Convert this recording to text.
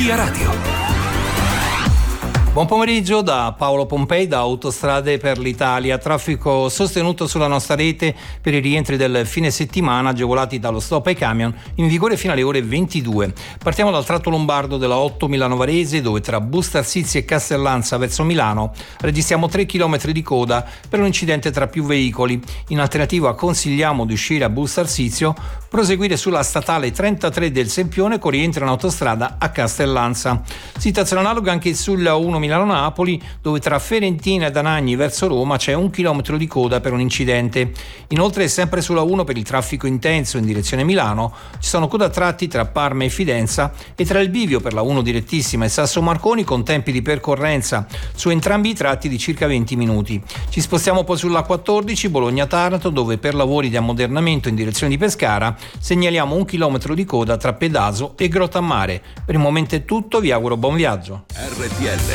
Via Radio. Buon pomeriggio da Paolo Pompei, da Autostrade per l'Italia. Traffico sostenuto sulla nostra rete per i rientri del fine settimana agevolati dallo stop ai camion, in vigore fino alle ore 22. Partiamo dal tratto lombardo della 8 Milano Varese, dove tra Busto Arsizio e Castellanza verso Milano registriamo 3 km di coda per un incidente tra più veicoli. In alternativa consigliamo di uscire a Busto Arsizio, proseguire sulla statale 33 del Sempione con rientro in autostrada a Castellanza. Situazione analoga anche sulla 1 Milano-Napoli, dove tra Ferentina e Anagni verso Roma c'è 1 chilometro di coda per un incidente. Inoltre, sempre sulla 1 per il traffico intenso in direzione Milano, ci sono coda a tratti tra Parma e Fidenza e tra il bivio per la 1 direttissima e Sasso Marconi con tempi di percorrenza su entrambi i tratti di circa 20 minuti. Ci spostiamo poi sulla 14 Bologna-Taranto, dove per lavori di ammodernamento in direzione di Pescara segnaliamo 1 chilometro di coda tra Pedaso e Grottammare. Per il momento è tutto, vi auguro buon viaggio. RTL